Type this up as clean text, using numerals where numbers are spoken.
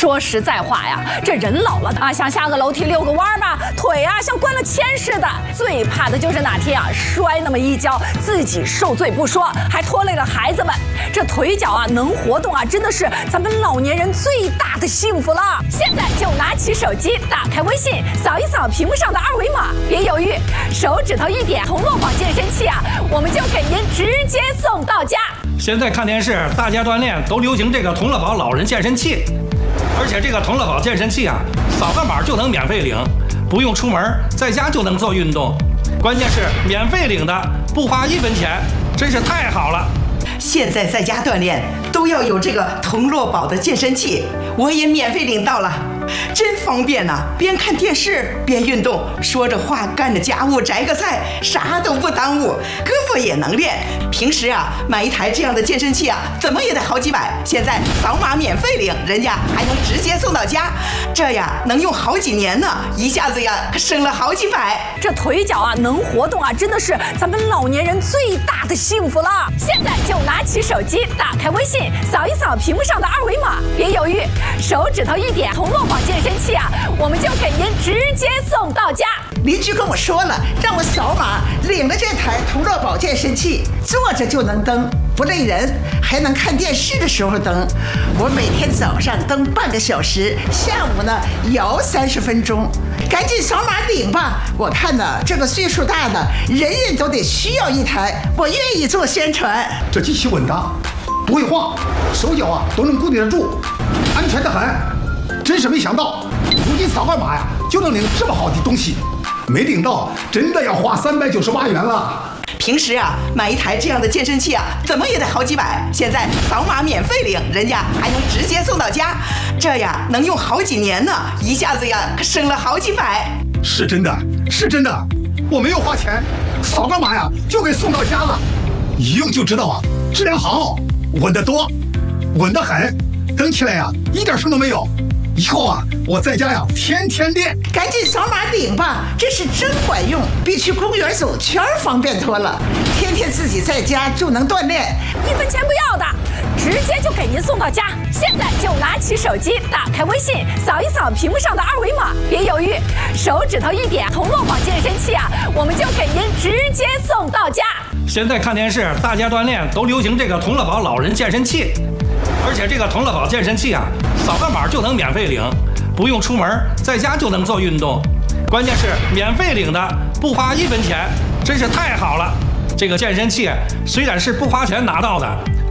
说实在话呀，这人老了啊，想下个楼梯遛个弯吧，腿啊像灌了铅似的。最怕的就是哪天啊摔那么一跤，自己受罪不说，还拖累了孩子们。这腿脚啊能活动啊，真的是咱们老年人最大的幸福了。现在就拿起手机，打开微信，扫一扫屏幕上的二维码，别犹豫，手指头一点，同乐宝健身器啊，我们就给您直接送到家。 现在看电视，大家锻炼都流行这个同乐宝老人健身器，而且这个同乐宝健身器啊，扫个码就能免费领，不用出门，在家就能做运动。关键是免费领的，不花1分钱，真是太好了。 现在在家锻炼都要有这个同乐宝的健身器，我也免费领到了，真方便呐！边看电视边运动，说着话干着家务，摘个菜，啥都不耽误，胳膊也能练。平时啊，买一台这样的健身器啊，怎么也得好几百，现在扫码免费领，人家还能直接送到家，这呀能用好几年呢，一下子呀省了好几百。 这腿脚啊能活动啊，真的是咱们老年人最大的幸福了。现在就拿起手机，打开微信，扫一扫屏幕上的二维码，别犹豫，手指头一点，同乐宝健身器啊，我们就给您直接送到家。 邻居跟我说了，让我扫码领了这台同乐宝健身器，坐着就能蹬，不累人，还能看电视的时候蹬。我每天早上蹬半个小时，下午呢摇30分钟。赶紧扫码领吧！我看呢，这个岁数大的人人都得需要一台，我愿意做宣传。 这机器稳当，不会晃，手脚啊都能固定得住，安全得很。真是没想到，如今扫个码呀就能领这么好的东西，没领到真的要花398元了。 平时啊，买一台这样的健身器啊，怎么也得好几百，现在扫码免费领，人家还能直接送到家，这呀能用好几年呢，一下子呀省了好几百。 是真的，是真的，我没有花钱，扫个码呀就给送到家了，一用就知道啊，质量好，稳得多，稳得很，蹬起来呀一点声都没有。以后啊，我在家呀天天练。 赶紧扫码领吧，这是真管用，比去公园走圈方便多了。天天自己在家就能锻炼 ，1分钱不要的，直接就给您送到家。现在就拿起手机，打开微信，扫一扫屏幕上的二维码，别犹豫，手指头一点，同乐宝健身器啊，我们就给您直接送到家。 现在看电视，大家锻炼都流行这个同乐宝老人健身器，而且这个同乐宝健身器啊，扫个码就能免费领，不用出门，在家就能做运动。关键是免费领的，不花1分钱，真是太好了。这个健身器虽然是不花钱拿到的，